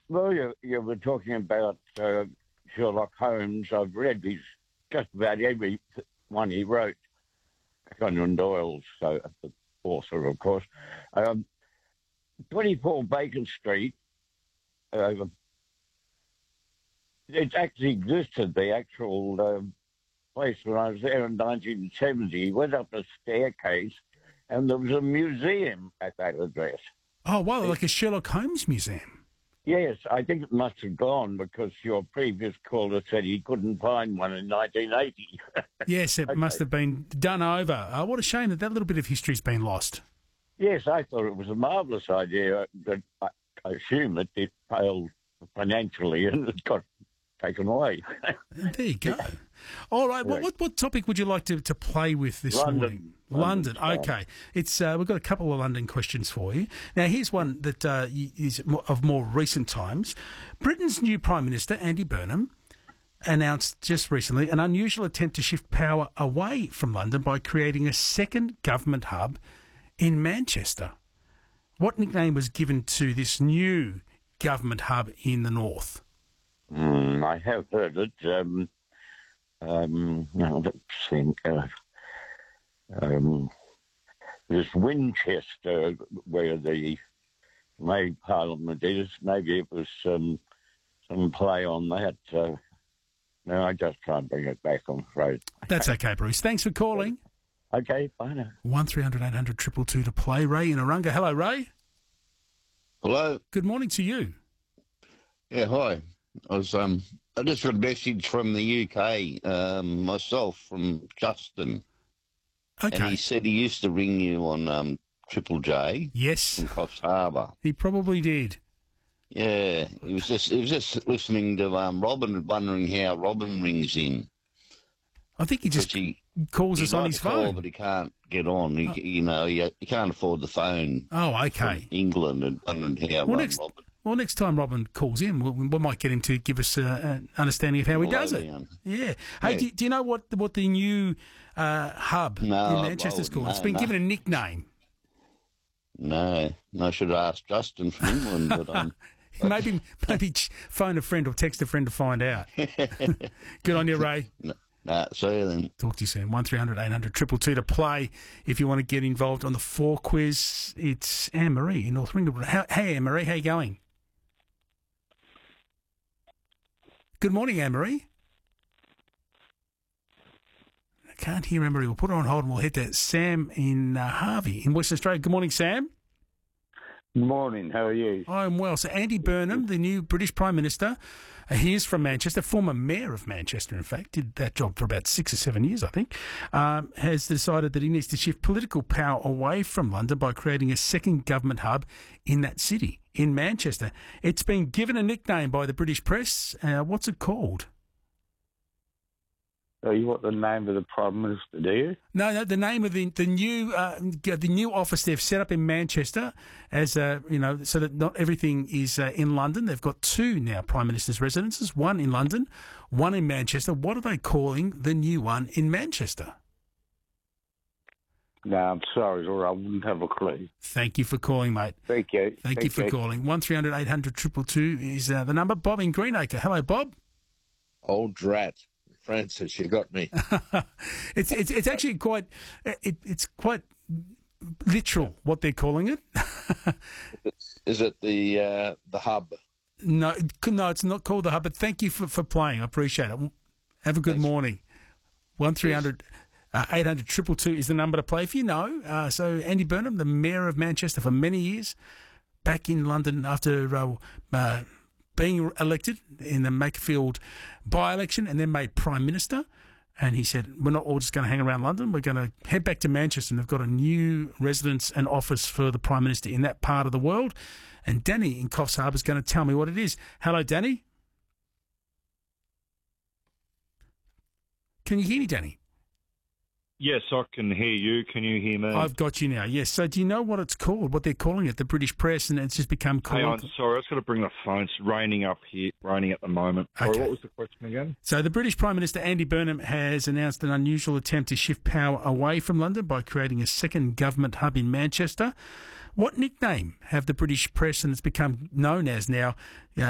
Well, you were talking about Sherlock Holmes. I've read just about every one he wrote. Conan Doyle's the author, of course. Um, 24 Bacon Street. Uh, it actually existed, the actual place, when I was there in 1970. Went up a staircase, and there was a museum at that address. Oh, wow, like a Sherlock Holmes museum. Yes, I think it must have gone because your previous caller said he couldn't find one in 1980. Yes, it must have been done over. What a shame that little bit of history's been lost. Yes, I thought it was a marvellous idea. That I assume it failed financially and it got taken away. There you go. All right, what topic would you like to play with this morning? London. Okay. It's we've got a couple of London questions for you. Now, here's one that is of more recent times. Britain's new Prime Minister, Andy Burnham, announced just recently an unusual attempt to shift power away from London by creating a second government hub in Manchester. What nickname was given to this new government hub in the north? I have heard it. Now, let's think. This Winchester, where the May Parliament is, maybe it was some play on that. No, I just can't bring it back, I'm afraid. That's okay, Bruce. Thanks for calling. Okay, bye now. 1300 800 222 to play. Ray in Arunga. Hello, Ray. Hello. Good morning to you. Yeah, hi. I just got a message from the UK, myself, from Justin. Okay. And he said he used to ring you on Triple J. Yes. From Coffs Harbour. He probably did. Yeah, he was just listening to Robin, wondering how Robin rings in. I think he just calls us on his phone. Call, but he can't get on. He can't afford the phone. Oh, okay. From England and wondering how Robin. Well, next time Robin calls in, we might get him to give us an understanding of how he does it. Yeah. Hey, Yeah. Do you know what the new hub in Manchester's called? It's been given a nickname. No, I should have asked Justin from England, but maybe phone a friend or text a friend to find out. Good on you, Ray. See you then. Talk to you soon. 1300 800 222 to play if you want to get involved on the 4 quiz. It's Anne-Marie in North Ringwood. Hey, Anne-Marie, how you going? Good morning, Anne-Marie. I can't hear Anne-Marie. We'll put her on hold and we'll head to Sam in Harvey in Western Australia. Good morning, Sam. Good morning. How are you? I'm well. So Andy Burnham, the new British Prime Minister, he is from Manchester, former Mayor of Manchester, in fact, did that job for about 6 or 7 years, I think, has decided that he needs to shift political power away from London by creating a second government hub in that city, in Manchester. It's been given a nickname by the British press. What's it called? Oh, you want the name of the Prime Minister, do you? No, the name of the new office they've set up in Manchester, as so that not everything is in London. They've got 2 now Prime Minister's residences, one in London, one in Manchester. What are they calling the new one in Manchester? No, I'm sorry, Laura, I wouldn't have a clue. Thank you for calling, mate. Thank you. Thank you for calling. 1300 800 222 is the number. Bob in Greenacre. Hello, Bob. Old drat. Francis, you got me. It's actually quite it's quite literal what they're calling it. Is it the hub? No, it's not called the hub. But thank you for playing. I appreciate it. Have a good morning. 1300 800 222 is the number to play if you know. So Andy Burnham, the Mayor of Manchester for many years, back in London after being elected in the Makerfield by-election and then made Prime Minister. And he said, we're not all just going to hang around London. We're going to head back to Manchester. And they've got a new residence and office for the Prime Minister in that part of the world. And Danny in Coffs Harbour is going to tell me what it is. Hello, Danny. Can you hear me, Danny? Yes, I can hear you. Can you hear me? I've got you now, yes. So do you know what it's called, what they're calling it, the British press, and it's just become called... Hey, I'm sorry, I was going to bring the phone. It's raining up here, raining at the moment. Sorry, Okay. what was the question again? So the British Prime Minister, Andy Burnham, has announced an unusual attempt to shift power away from London by creating a second government hub in Manchester. What nickname have the British press, and it's become known as now,